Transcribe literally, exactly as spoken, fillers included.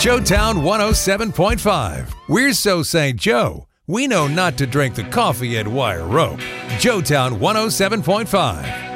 Joetown one oh seven point five. We're so Saint Joe, we know not to drink the coffee at Wire Rope. Joetown one oh seven point five.